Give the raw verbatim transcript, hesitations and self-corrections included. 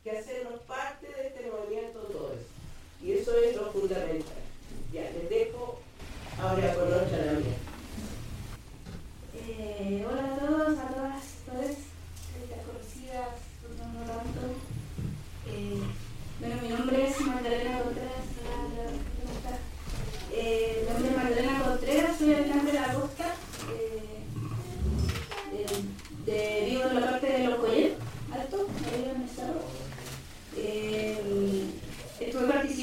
que hacernos parte de este movimiento todos. Y eso es lo fundamental. Ya, les dejo ahora con otra la mía. Eh, hola a todos, a todas, todas, las conocidas, otros no tanto. Eh, bueno, mi nombre es Magdalena Contreras